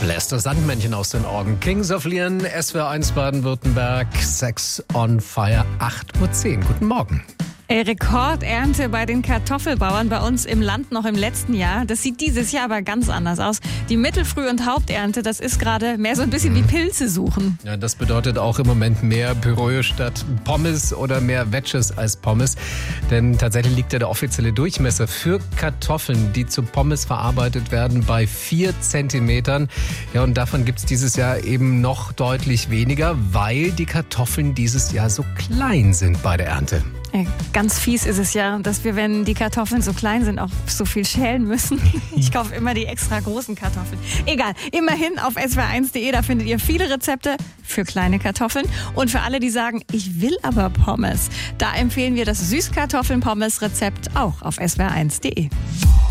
lässt das Sandmännchen aus den Augen. Kings of Leon, SWR1 Baden-Württemberg, Sex on Fire, 8:10 Uhr. Guten Morgen. Rekordernte bei den Kartoffelbauern bei uns im Land noch im letzten Jahr. Das sieht dieses Jahr aber ganz anders aus. Die Mittelfrüh- und Haupternte, das ist gerade mehr so ein bisschen wie Pilze suchen. Ja, das bedeutet auch im Moment mehr Püree statt Pommes oder mehr Wedges als Pommes. Denn tatsächlich liegt ja der offizielle Durchmesser für Kartoffeln, die zu Pommes verarbeitet werden, bei 4 Zentimetern. Ja, und davon gibt es dieses Jahr eben noch deutlich weniger, weil die Kartoffeln dieses Jahr so klein sind bei der Ernte. Ganz fies ist es ja, dass wir, wenn die Kartoffeln so klein sind, auch so viel schälen müssen. Ich kaufe immer die extra großen Kartoffeln. Egal, immerhin auf swr1.de, da findet ihr viele Rezepte für kleine Kartoffeln. Und für alle, die sagen, ich will aber Pommes, da empfehlen wir das Süßkartoffeln-Pommes-Rezept auch auf swr1.de.